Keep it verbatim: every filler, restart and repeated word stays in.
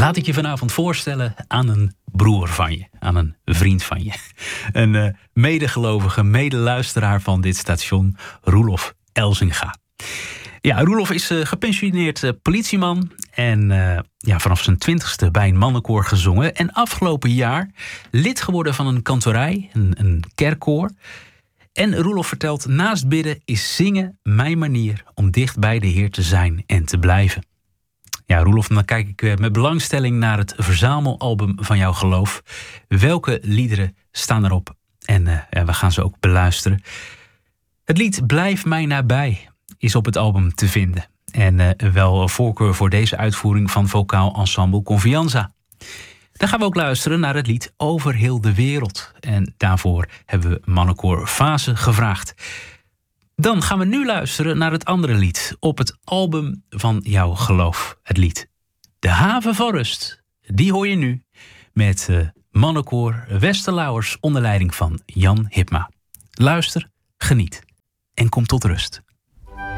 Laat ik je vanavond voorstellen aan een broer van je, aan een vriend van je. Een uh, medegelovige, medeluisteraar van dit station, Roelof Elzinga. Ja, Roelof is uh, gepensioneerd uh, politieman en uh, ja, vanaf zijn twintigste bij een mannenkoor gezongen. En afgelopen jaar lid geworden van een kantorij, een, een kerkkoor. En Roelof vertelt, naast bidden is zingen mijn manier om dicht bij de Heer te zijn en te blijven. Ja, Roelof, dan kijk ik met belangstelling naar het verzamelalbum van jouw geloof. Welke liederen staan erop? En uh, ja, we gaan ze ook beluisteren. Het lied Blijf mij nabij is op het album te vinden. En uh, wel een voorkeur voor deze uitvoering van vocaal ensemble Confianza. Dan gaan we ook luisteren naar het lied Over heel de wereld. En daarvoor hebben we mannenkoor Fase gevraagd. Dan gaan we nu luisteren naar het andere lied op het album van jouw geloof. Het lied De Haven van Rust. Die hoor je nu met uh, mannenkoor Westerlauwers onder leiding van Jan Hipma. Luister, geniet en kom tot rust.